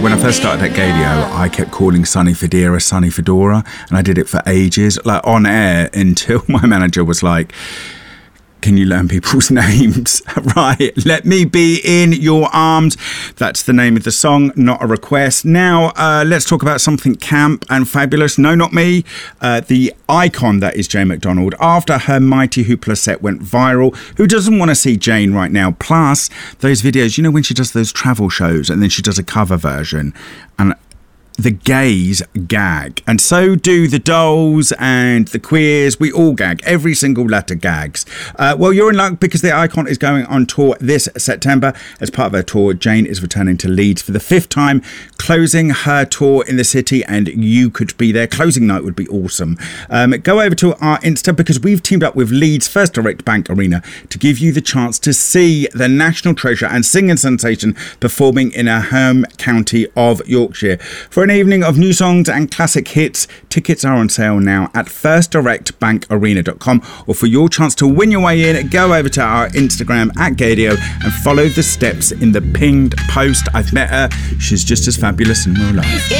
when I first started at Gadio, I kept calling Sonny Fedora, and I did it for ages, like on air, until my manager was like, can you learn people's names? Right, Let Me Be In Your Arms. That's the name of the song, not a request. Now, let's talk about something camp and fabulous. No, not me. The icon that is Jane McDonald. After her Mighty Hoopla set went viral, who doesn't want to see Jane right now? Plus, those videos, you know, when she does those travel shows and then she does a cover version, and the gays gag, and so do the dolls and the queers. We all gag. Every single letter gags. Well, you're in luck, because the icon is going on tour this September. As part of her tour, Jane is returning to Leeds for the 5th time, closing her tour in the city, and you could be there. Closing night would be awesome. Go over to our Insta, because we've teamed up with Leeds First Direct Bank Arena to give you the chance to see the national treasure and singing sensation performing in her home county of Yorkshire. For an evening of new songs and classic hits, tickets are on sale now at firstdirectbankarena.com. Or for your chance to win your way in, go over to our Instagram at Gadio and follow the steps in the pinned post. I've met her. She's just as fabulous in real life.